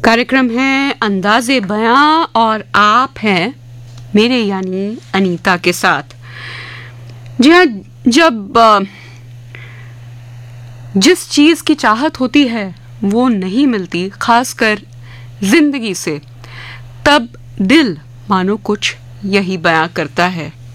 कार्यक्रम है अंदाज़े बयां और आप हैं मेरे यानी अनीता के साथ। जी हाँ, जब जिस चीज़ की चाहत होती है वो नहीं मिलती, खासकर जिंदगी से, तब दिल मानो कुछ यही बयां करता है।